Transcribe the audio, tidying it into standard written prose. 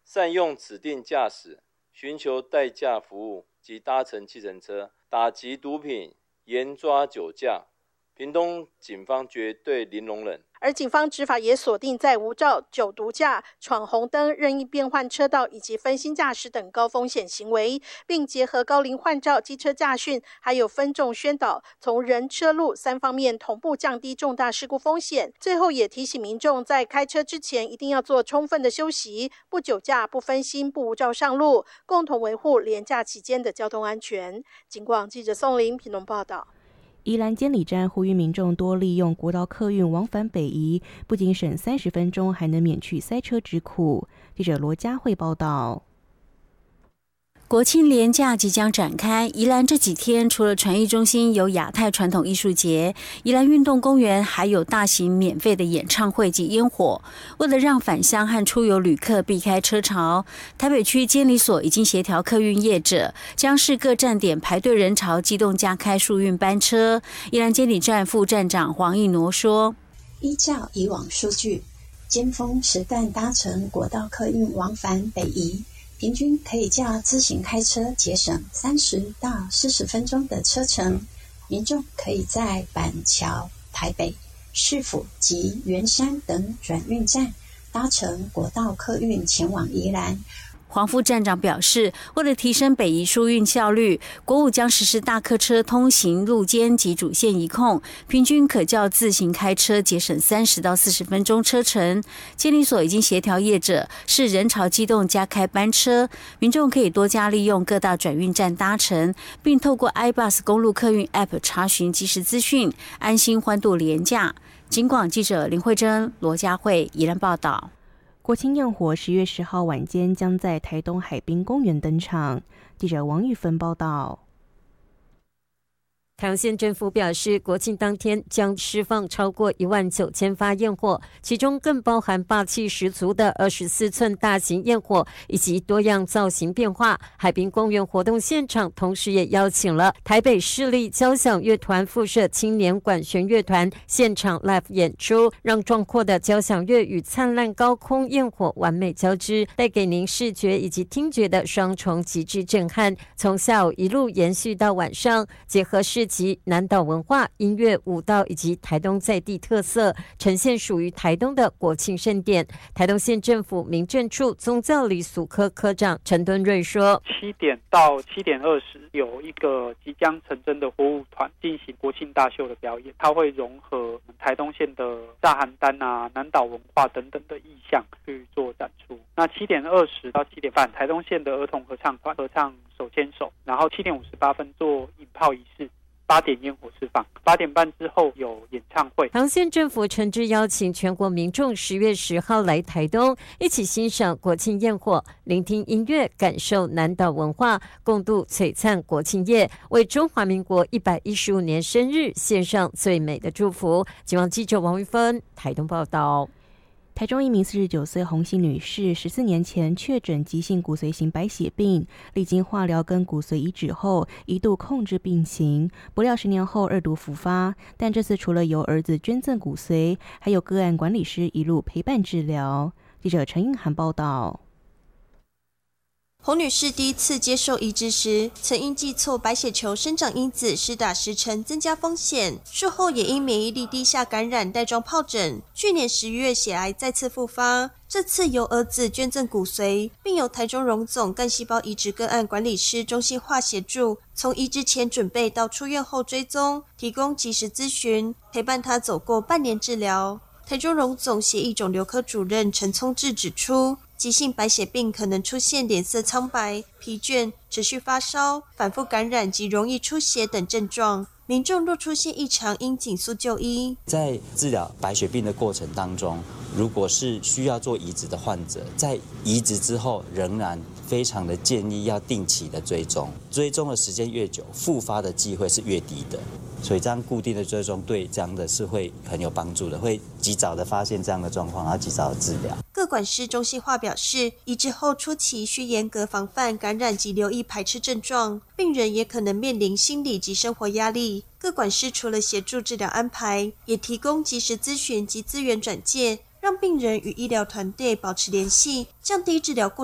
善用指定驾驶，寻求代驾服务及搭乘计程车，打击毒品，严抓酒驾。屏东警方绝对零容忍。 而警方执法也锁定在无照、酒毒驾、闯红灯、任意变换车道以及分心驾驶等高风险行为，并结合高龄换照、机车驾训，还有分众宣导，从人、车、路3方面同步降低重大事故风险。最后也提醒民众，在开车之前一定要做充分的休息，不酒驾、不分心、不无照上路，共同维护连假期间的交通安全。警广记者宋玲屏东报道。 宜兰监理站呼吁民众多利用国道客运往返北宜，不仅省30分钟，还能免去塞车之苦。记者罗佳慧报道。 国庆连假即将展开，宜兰这几天除了传艺中心有亚太传统艺术节，宜兰运动公园还有大型免费的演唱会及烟火。为了让返乡和出游旅客避开车潮，台北区监理所已经协调客运业者，将视各站点排队人潮，机动加开疏运班车。宜兰监理站副站长黄义挪说：“ 依照以往数据，尖峰时段搭乘国道客运往返北宜，平均可以较自行开车节省30到40分钟的车程，民众可以在板桥、台北、市府及圆山等转运站搭乘国道客运前往宜兰。” 黄副站长表示，为了提升北宜疏运效率，国五将实施大客车通行路肩及主线一控，平均可较自行开车节省30到40分钟车程。监理所已经协调业者，视人潮机动加开班车，民众可以多加利用各大转运站搭乘，并透过 iBus 公路客运 App 查询即时资讯，安心欢度连假。警广记者林慧珍、罗佳慧宜兰报道。 国庆焰火10月10号晚间将在台东海滨公园登场。记者王玉芬报道。 台东县政府表示，国庆当天将释放超过19000发焰火，其中更包含霸气十足的24寸大型焰火以及多样造型变化。海滨公园活动现场同时也邀请了台北市立交响乐团附设青年管弦乐团现场 live 演出，让壮阔的交响乐与灿烂高空焰火完美交织，带给您视觉以及听觉的双重极致震撼。从下午一路延续到晚上，结合市集、南岛文化、音乐、舞蹈以及台东在地特色，呈现属于台东的国庆盛典。台东县政府民政处宗教礼俗科科长陈敦瑞说 ：7点到7点20有一个即将成真的火舞团进行国庆大秀的表演，它会融合台东县的炸邯郸啊、南岛文化等等的意象去做展出。那7点20到7点半，台东县的儿童合唱团合唱手牵手，然后7点58分做引炮仪式。8点烟火释放，8点半之后有演唱会。 台东县政府诚挚邀请全国民众10月10号来台东，一起欣赏国庆焰火，聆听音乐，感受南岛文化，共度璀璨国庆夜，为中华民国115年生日献上最美的祝福。警广记者王玉芬台东报道。 台中一名49岁洪姓女士14年前确诊急性骨髓型白血病，历经化疗跟骨髓移植后，一度控制病情，不料10年后2度复发，但这次除了由儿子捐赠骨髓，还有个案管理师一路陪伴治疗。记者陈映涵报道。 洪女士第一次接受移植时，曾因记错白血球生长因子施打时程增加风险，术后也因免疫力低下感染带状疱疹。去年10月血癌再次复发，这次由儿子捐赠骨髓，并由台中荣总干细胞移植个案管理师中心化协助，从移植前准备到出院后追踪，提供及时咨询，陪伴他走过半年治疗。台中荣总血液肿瘤科主任陈聪志指出，急性白血病可能出现脸色苍白、疲倦、持续发烧、反复感染及容易出血等症状。民众若出现异常，应紧速就医。在治疗白血病的过程当中，如果是需要做移植的患者，在移植之后仍然非常的建议要定期的追踪，追踪的时间越久，复发的机会是越低的。所以这样固定的追踪对这样的是会很有帮助的，会及早的发现这样的状况，然后及早的治疗。个管师中心化表示，移植后初期需严格防范感染及留意排斥症状，病人也可能面临心理及生活压力。个管师除了协助治疗安排，也提供及时咨询及资源转介，让病人与医疗团队保持联系，降低治疗过